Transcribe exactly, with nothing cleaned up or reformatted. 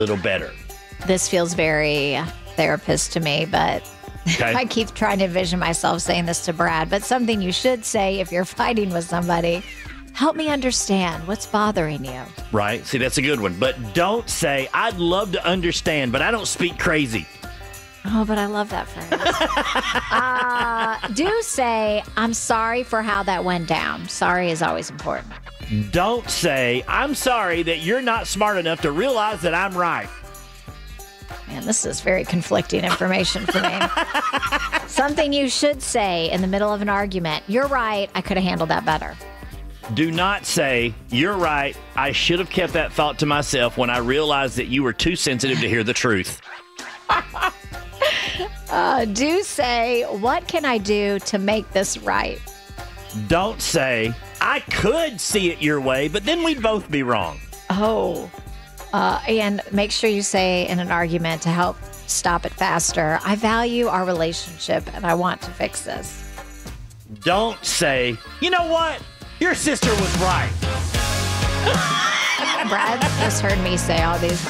little better. This feels very therapist to me, but Okay. I keep trying to envision myself saying this to Brad. But something you should say if you're fighting with somebody, help me understand what's bothering you. Right. See, that's a good one. But don't say, I'd love to understand, but I don't speak crazy. Oh, but I love that phrase. uh, do say, I'm sorry for how that went down. Sorry is always important. Don't say, I'm sorry that you're not smart enough to realize that I'm right. Man, this is very conflicting information for me. Something you should say in the middle of an argument. You're right. I could have handled that better. Do not say, you're right. I should have kept that thought to myself when I realized that you were too sensitive to hear the truth. Uh, do say, what can I do to make this right? Don't say, I could see it your way, but then we'd both be wrong. Oh, uh, and make sure you say in an argument to help stop it faster, I value our relationship and I want to fix this. Don't say, you know what? Your sister was right. Brad just heard me say all these